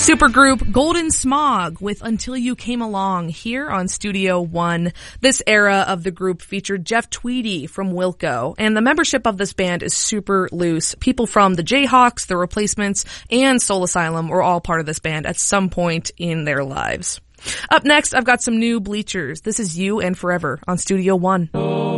Supergroup Golden Smog with Until You Came Along here on Studio One. This era of the group featured Jeff Tweedy from Wilco, and the membership of this band is super loose. People from the Jayhawks, the Replacements, and Soul Asylum were all part of this band at some point in their lives. Up next, I've got some new Bleachers. This is You and Forever on Studio One.